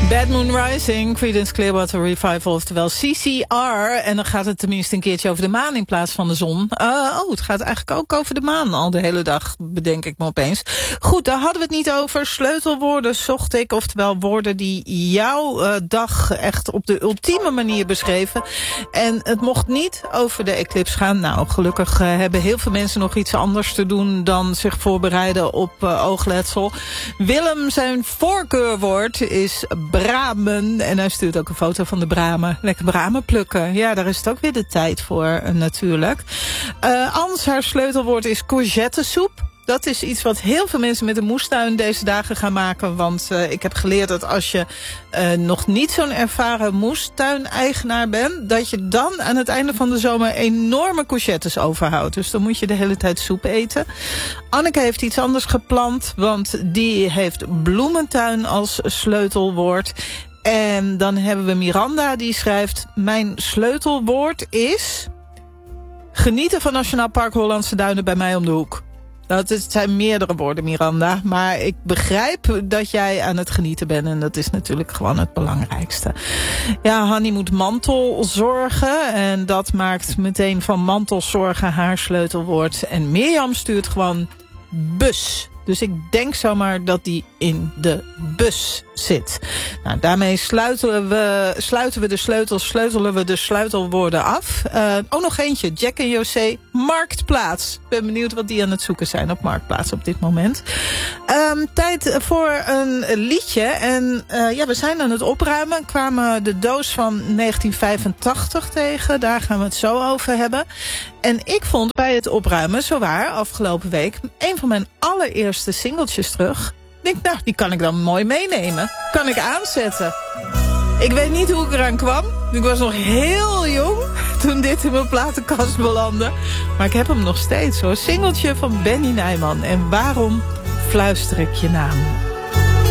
Bad Moon Rising, Creedence Clearwater Revival, oftewel CCR. En dan gaat het tenminste een keertje over de maan in plaats van de zon. Het gaat eigenlijk ook over de maan al de hele dag, bedenk ik me opeens. Goed, daar hadden we het niet over. Sleutelwoorden zocht ik, oftewel woorden die jouw dag echt op de ultieme manier beschreven. En het mocht niet over de eclipse gaan. Nou, gelukkig hebben heel veel mensen nog iets anders te doen dan zich voorbereiden op oogletsel. Willem, zijn voorkeurwoord is bramen. En hij stuurt ook een foto van de bramen. Lekker bramen plukken. Ja, daar is het ook weer de tijd voor natuurlijk. Ans, haar sleutelwoord is courgettesoep. Dat is iets wat heel veel mensen met een moestuin deze dagen gaan maken. Want ik heb geleerd dat als je nog niet zo'n ervaren moestuineigenaar bent, dat je dan aan het einde van de zomer enorme courgettes overhoudt. Dus dan moet je de hele tijd soep eten. Anneke heeft iets anders gepland, want die heeft bloementuin als sleutelwoord. En dan hebben we Miranda, die schrijft: mijn sleutelwoord is genieten van Nationaal Park Hollandse Duinen bij mij om de hoek. Het zijn meerdere woorden, Miranda. Maar ik begrijp dat jij aan het genieten bent. En dat is natuurlijk gewoon het belangrijkste. Ja, Hanny moet mantelzorgen. En dat maakt meteen van mantelzorgen haar sleutelwoord. En Mirjam stuurt gewoon bus. Dus ik denk zomaar dat die in de bus zit. Nou, daarmee sleutelen we de sleutelwoorden af. Nog eentje, Jack en José, Marktplaats. Ik ben benieuwd wat die aan het zoeken zijn op Marktplaats op dit moment. Tijd voor een liedje. En we zijn aan het opruimen. Kwamen de doos van 1985 tegen. Daar gaan we het zo over hebben. En ik vond bij het opruimen, zowaar, afgelopen week, een van mijn allereerste singeltjes terug. Ik denk, nou, die kan ik dan mooi meenemen. Kan ik aanzetten. Ik weet niet hoe ik eraan kwam. Ik was nog heel jong toen dit in mijn platenkast belandde. Maar ik heb hem nog steeds hoor. Singeltje van Benny Nijman. En waarom fluister ik je naam?